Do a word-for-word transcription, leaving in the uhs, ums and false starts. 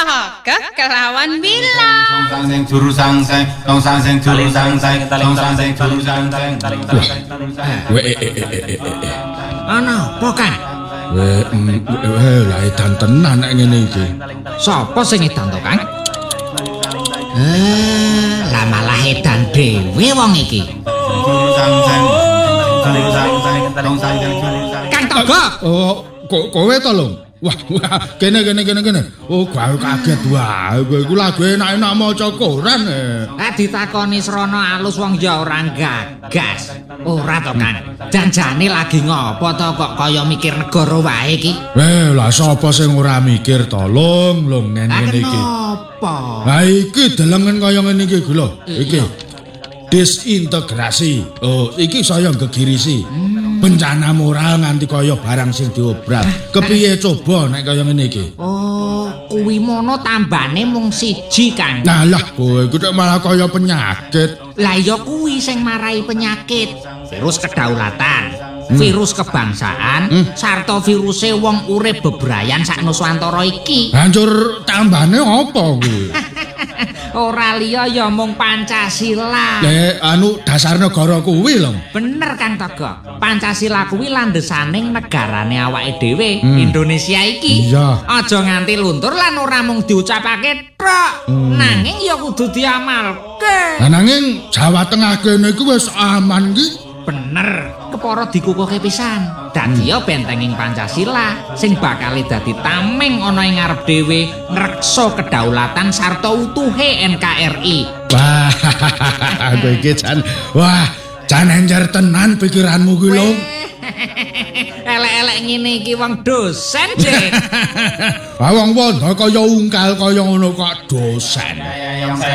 Saga kelawan bilang. Tong sang juru sang sang, tong sang sing juru sang sang, tong sang sing juru sang sang. Weh, Ana apa, Kang? weh, weh, lah edan tenan nek ngene iki. Sapa sing edan to, Kang? Eh, lah malah edan dhewe wong iki. Juru sang sang, juru sang sang, tong sang sing juru sang. Kang Togo. Oh, kok kowe to, Lung? Wah, wah, kene kene kene kene. Oh, gua kaget wah. Iku lagu enak-enak maca koran. Eh. Lah ditakoni srana alus wong ya ora gagas. Ora to, Kang. Janjane lagi ngopo to kok kaya mikir negara wae iki? Weh, lah sapa sing ora mikir to, Lung, Lung ngene iki. Apa? Lah iki delengen kaya ngene iki lho. Iki. Disintegrasi. Oh, iki saya gegirisi. Bencana moral nganti kaya barang sing diobrak. Kepiye coba nek kaya ngene iki? Oh, kuwi mono tambane mung siji, Kang. Nah lah, kowe iku malah kaya penyakit. Lah ya kuwi sing marai penyakit. Virus kedaulatan, virus kebangsaan, Hmm. sarta viruse wong urip bebrayan sak Nuswantara iki. Hancur tambane apa kuwi? Ora liya ya mung Pancasila. Lek anu dasar negara kuwi lho. Bener Kang Togo. Pancasila kuwi landhesaning negarane awake dhewe, Hmm. Indonesia iki. Iya. Aja nganti luntur lan ora mung diucapake tok, nanging ya kudu diamalke. Lah nanging Jawa Tengah kene iku wis aman iki. Bener, kepara dikukuhke pisan. Dadi ya bentenging Pancasila sing bakal dadi tameng ana ing ngarep dhewe ngreksa kedaulatan sarta utuhe N K R I. Wah, kowe iki jan wah, jan encer tenan pikiranmu kuwi lho. Elek-elek ngene iki wong dosen, Dik. Ah wong wondo kaya ungkal kaya ngono kok dosen. Ya, yang saya